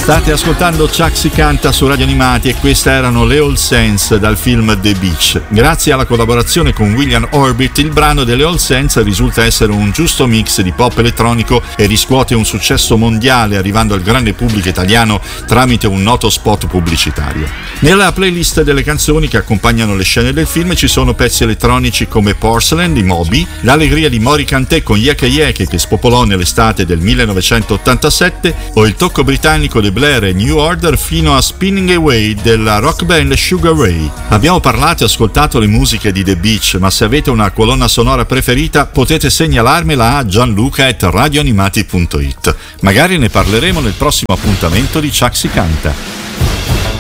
State ascoltando Chuck si canta su Radio Animati e queste erano le All Saints dal film The Beach. Grazie alla collaborazione con William Orbit, il brano delle All Saints risulta essere un giusto mix di pop elettronico e riscuote un successo mondiale arrivando al grande pubblico italiano tramite un noto spot pubblicitario. Nella playlist delle canzoni che accompagnano le scene del film ci sono pezzi elettronici come Porcelain di Moby, l'allegria di Mori Kanté con Yeke Yeke che spopolò nell'estate del 1987 o il tocco britannico di Blair e New Order fino a Spinning Away della rock band Sugar Ray. Abbiamo parlato e ascoltato le musiche di The Beach, ma se avete una colonna sonora preferita potete segnalarmela a gianluca@radioanimati.it. Magari ne parleremo nel prossimo appuntamento di Chuck si canta.